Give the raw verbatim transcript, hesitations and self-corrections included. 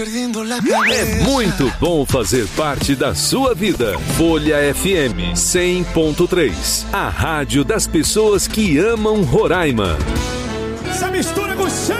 É muito bom fazer parte da sua vida. Folha F M cem ponto três, a rádio das pessoas que amam Roraima. Essa mistura com